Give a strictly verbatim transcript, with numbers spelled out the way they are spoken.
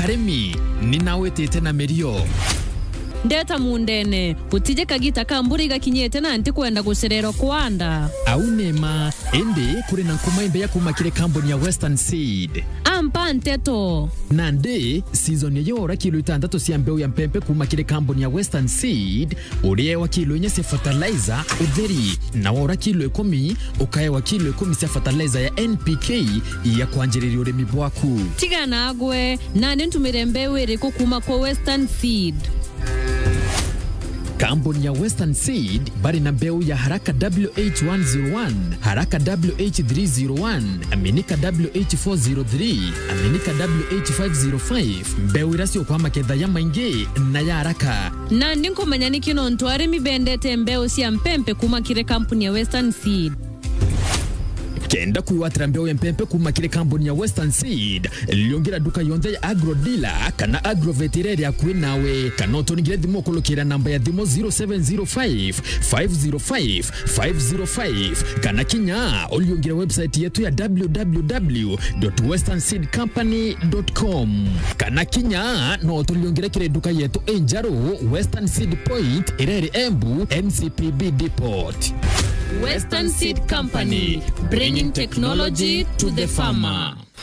karemi ninawetete na merio ndeta mundene utije kagita kamburi gakinyete na anti kwenda gucerero kwanda au nema ende kuri na kumaimbe ya kumakire kamboni ya Western Seed ampa nteto nande season ya ora kilo itandatu cia mbeu ya mpempe kumakire kamboni ya Western Seed uriye wa kilo nye cia fertilizer utheri na ora kilo ikumi ukaye wa kilo ikumi cia fertilizer ya N P K ya kwanjiriria urimi bwaku tigana agwe na ntumire mbeu iriku kuma kwa Western Seed. Kamboni ya Western Seed bari na mbeu ya haraka W H one oh one, haraka W H three oh one, aminika W H four oh three, aminika W H five oh five, mbeu irasio kwa maketha ya maingi na ya haraka. Na ndinko manyani kino ntuari mibendete mbeu siya mpempe kumakire kampuni ya Western Seed. Kenda kuiwatira mbeu ya mpempe kumakire kamboni ya Western Seed liongira duka yonde ya agro dealer kana agro veterinary ya kwinawe kana utonigire thimo kulukira namba ya thimo zero seven zero five five zero five five zero five kana kinya uliongire website yetu ya w w w dot western seed company dot com kana kinya no uliongire kire duka yetu Enjaro Western Seed Point ireri Embu M C P B Depot. Western Seed Company, bringing technology to the farmer.